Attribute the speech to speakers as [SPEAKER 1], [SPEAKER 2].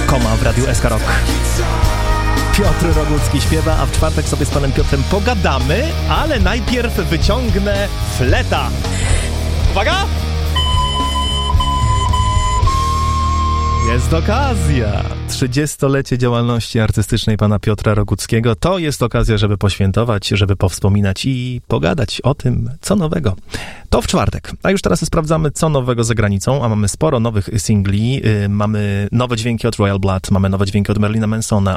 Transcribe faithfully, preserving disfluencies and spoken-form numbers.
[SPEAKER 1] Koma w Radiu S K Rock. Piotr Rogucki śpiewa, a w czwartek sobie z panem Piotrem pogadamy, ale najpierw wyciągnę fleta. Uwaga! Jest okazja. trzydziestolecie działalności artystycznej pana Piotra Roguckiego. To jest okazja, żeby poświętować, żeby powspominać i pogadać o tym, co nowego. To w czwartek. A już teraz sprawdzamy, co nowego za granicą, a mamy sporo nowych singli. Yy, mamy nowe dźwięki od Royal Blood, mamy nowe dźwięki od Marilina Mansona,